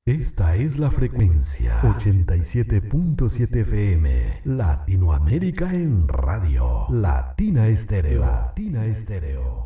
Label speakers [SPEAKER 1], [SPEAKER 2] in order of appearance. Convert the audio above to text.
[SPEAKER 1] Esta es la frecuencia 87.7 FM, Latinoamérica en radio, Latina Estéreo. Latina Estéreo.